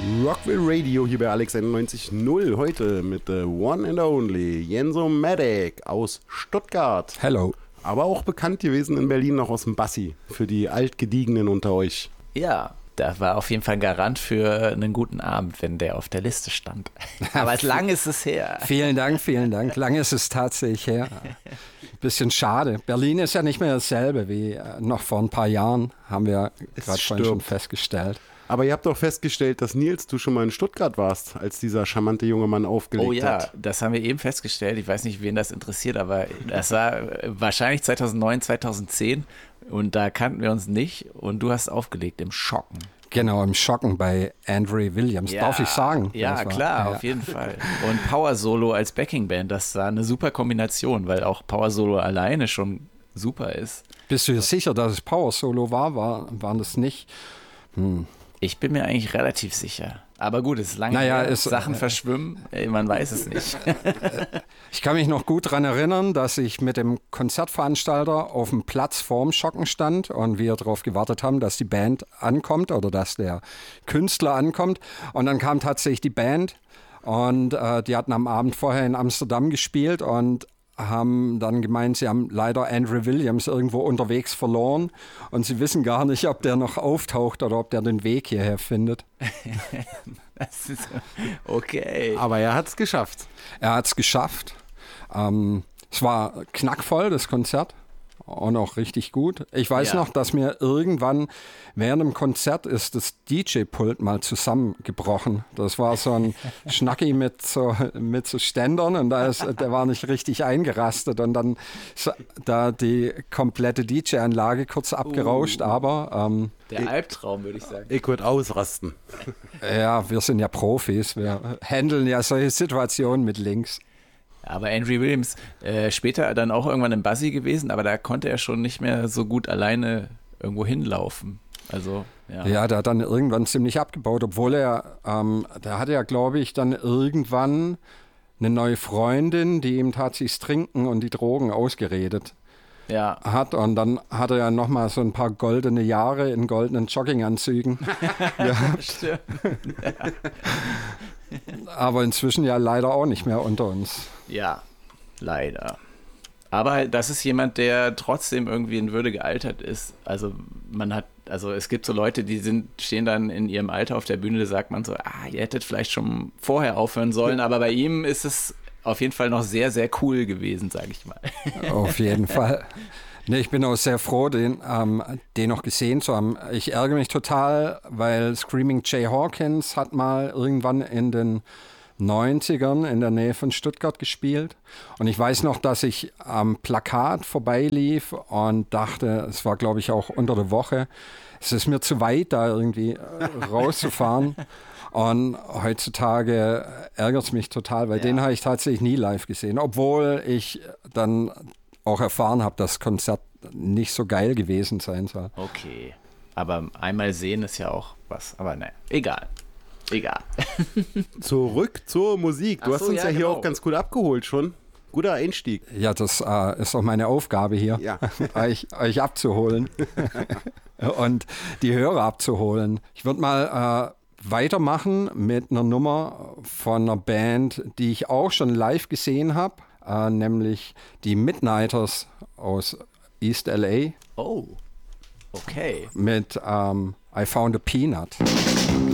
Rockville Radio hier bei Alex 91.0. Heute mit the one and only Jenso-Matic aus Stuttgart. Hello. Aber auch bekannt gewesen in Berlin noch aus dem Bassi, für die Altgediegenen unter euch. Ja, da war auf jeden Fall Garant für einen guten Abend, wenn der auf der Liste stand. Aber lang ist es her. Vielen Dank. Lang ist es tatsächlich her. Bisschen schade. Berlin ist ja nicht mehr dasselbe wie noch vor ein paar Jahren, haben wir gerade vorhin schon festgestellt. Aber ihr habt doch festgestellt, dass Nils, du schon mal in Stuttgart warst, als dieser charmante junge Mann aufgelegt hat. Oh ja, das haben wir eben festgestellt. Ich weiß nicht, wen das interessiert, aber das war wahrscheinlich 2009, 2010 und da kannten wir uns nicht und du hast aufgelegt im Schocken. Genau, im Schocken bei Andrew Williams, ja, darf ich sagen. Ja, klar, auf jeden Fall. Und Power Solo als Backingband, das war eine super Kombination, weil auch Power Solo alleine schon super ist. Bist du dir sicher, dass es Power Solo waren das nicht? Ich bin mir eigentlich relativ sicher. Aber gut, es ist lange her, Sachen verschwimmen, man weiß es nicht. Ich kann mich noch gut daran erinnern, dass ich mit dem Konzertveranstalter auf dem Platz vorm Schocken stand und wir darauf gewartet haben, dass die Band ankommt oder dass der Künstler ankommt. Und dann kam tatsächlich die Band und die hatten am Abend vorher in Amsterdam gespielt und haben dann gemeint, sie haben leider Andrew Williams irgendwo unterwegs verloren und sie wissen gar nicht, ob der noch auftaucht oder ob der den Weg hierher findet. Das ist okay. Aber er hat es geschafft. Er hat es geschafft. Es war knackvoll, das Konzert. Und auch richtig gut. Ich weiß noch, dass mir irgendwann während dem Konzert ist das DJ-Pult mal zusammengebrochen. Das war so ein Schnacki mit so Ständern und der war nicht richtig eingerastet und dann da die komplette DJ-Anlage kurz abgerauscht, aber der Albtraum, würde ich sagen. Ich würde ausrasten. Ja, wir sind ja Profis, wir handeln ja solche Situationen mit links. Aber Andrew Williams, später dann auch irgendwann im Bassi gewesen, aber da konnte er schon nicht mehr so gut alleine irgendwo hinlaufen. Also, ja. Ja, der hat dann irgendwann ziemlich abgebaut, obwohl der hatte ja, glaube ich, dann irgendwann eine neue Freundin, die ihm tatsächlich das Trinken und die Drogen ausgeredet hat. Und dann hat er ja nochmal so ein paar goldene Jahre in goldenen Jogginganzügen gehabt. Stimmt. Ja. Aber inzwischen ja leider auch nicht mehr unter uns. Ja, leider. Aber das ist jemand, der trotzdem irgendwie in Würde gealtert ist. Also es gibt so Leute, die stehen dann in ihrem Alter auf der Bühne, da sagt man so, ihr hättet vielleicht schon vorher aufhören sollen, aber bei ihm ist es auf jeden Fall noch sehr, sehr cool gewesen, sage ich mal. Auf jeden Fall. Nee, ich bin auch sehr froh, den noch gesehen zu haben. Ich ärgere mich total, weil Screaming Jay Hawkins hat mal irgendwann in den 90ern in der Nähe von Stuttgart gespielt. Und ich weiß noch, dass ich am Plakat vorbeilief und dachte, es war, glaube ich, auch unter der Woche, es ist mir zu weit, da irgendwie rauszufahren. Und heutzutage ärgert es mich total, weil den habe ich tatsächlich nie live gesehen. Obwohl ich dann auch erfahren habe, dass das Konzert nicht so geil gewesen sein soll. Okay, aber einmal sehen ist ja auch was, aber ne, egal. Zurück zur Musik. Du hast uns ja hier auch ganz gut abgeholt schon. Guter Einstieg. Ja, das ist auch meine Aufgabe hier, euch abzuholen und die Hörer abzuholen. Ich würde mal weitermachen mit einer Nummer von einer Band, die ich auch schon live gesehen habe. Nämlich die Midnighters aus East LA. Oh, okay. Mit I Found a Peanut.